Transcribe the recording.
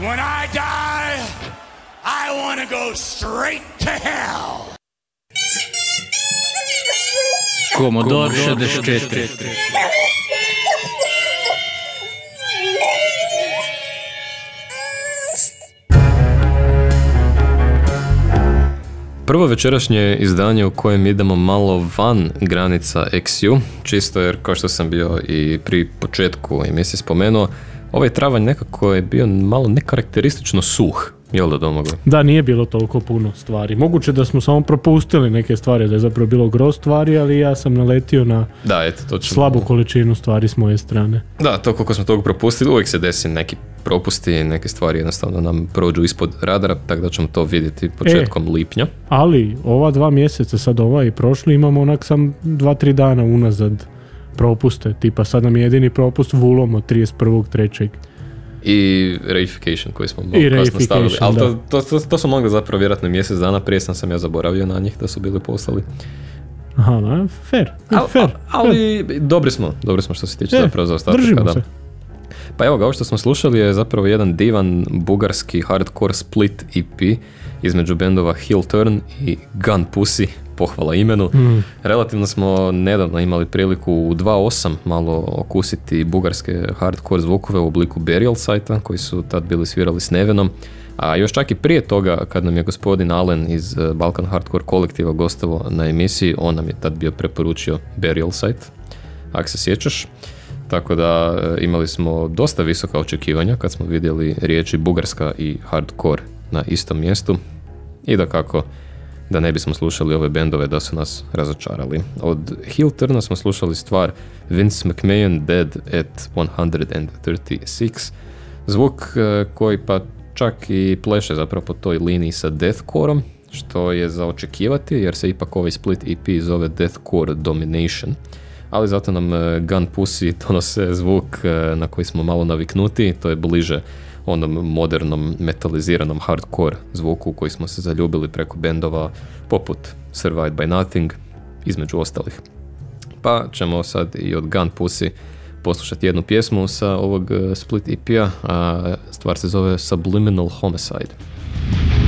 When I die, I want to go straight to hell. Commodore 64. Prvo večerašnje izdanje u kojem idemo malo van granica XU, čisto jer kao što sam bio i pri početku emisije spomenuo, ovaj travanj nekako je bio malo nekarakteristično suh, jel da, Domagoj? Da, nije bilo toliko puno stvari. Moguće da smo samo propustili neke stvari, da je zapravo bilo gro stvari, ali ja sam naletio na slabu količinu stvari s moje strane. Da, to koliko smo toga propustili, uvijek se desi neki propusti, neke stvari jednostavno nam prođu ispod radara, tako da ćemo to vidjeti početkom lipnja. Ali ova 2 mjeseca, sad i prošli, imamo onak sam 2-3 dana unazad propuste, tipa sad nam je jedini propust Vulom od 31.3. I Reification koji smo kasno stavili, ali to smo mogli zapravo vjerojatno mjesec dana prije, sam ja zaboravio na njih da su bili poslali. Aha, fair. Ali dobri smo što se tiče zapravo za ostatak. Držimo se. Pa evo ga, ovo što smo slušali je zapravo jedan divan bugarski hardcore split EP između bendova Heel Turn i Gun Pussy, pohvala imenu. Relativno smo nedavno imali priliku u 2.8 malo okusiti bugarske hardcore zvukove u obliku Burial Site-a koji su tad bili svirali s Nevenom. A još čak i prije toga, kad nam je gospodin Alen iz Balkan Hardcore kolektiva gostovao na emisiji, on nam je tad bio preporučio Burial Site, ako se sjećaš. Tako da imali smo dosta visoka očekivanja kad smo vidjeli riječi bugarska i hardcore na istom mjestu. I da ne bismo slušali ove bendove da su nas razočarali. Od Heel Turna smo slušali stvar Vince McMahon Dead at 136. Zvuk koji pa čak i pleše zapravo po toj liniji sa deathcore-om, što je za očekivati jer se ipak ovaj split EP zove Deathcore Domination. Ali zato nam Gun Pussy donose zvuk na koji smo malo naviknuti, to je bliže onom modernom metaliziranom hardcore zvuku u koji smo se zaljubili preko bendova poput Survived by Nothing, između ostalih. Pa ćemo sad i od Gun Pussy poslušati jednu pjesmu sa ovog split EP-a, a stvar se zove Subliminal Homicide.